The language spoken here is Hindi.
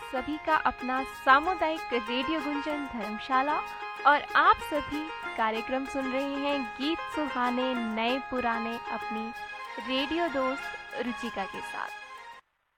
सभी का अपना सामुदायिक रेडियो गुंजन धर्मशाला। और आप सभी कार्यक्रम सुन रहे हैं गीत सुहाने नए पुराने अपनी रेडियो दोस्त रुचिका के साथ।